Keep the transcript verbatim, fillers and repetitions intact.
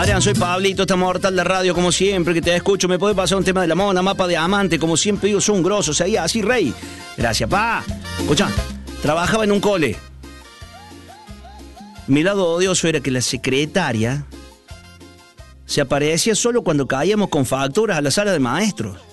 Adrián, soy Pablito, esta mortal de radio, como siempre, que te escucho. ¿Me puede pasar un tema de la mona, mapa de amante? Como siempre digo, soy un grosso, seguía así, rey. Gracias, pa. Escucha, trabajaba en un cole. Mi lado odioso era que la secretaria se aparecía solo cuando caíamos con facturas a la sala de maestros.